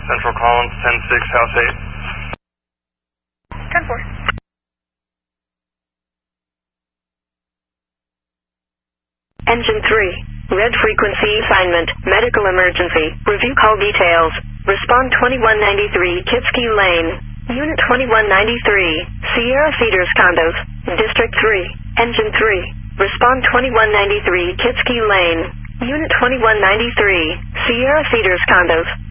Central Collins, 10-6, House 8. 10-4. Engine 3, red frequency assignment, medical emergency, review call details, respond 2193 Kitsky Lane, Unit 2193, Sierra Cedars Condos, District 3, Engine 3, respond 2193 Kitsky Lane, Unit 2193, Sierra Cedars Condos.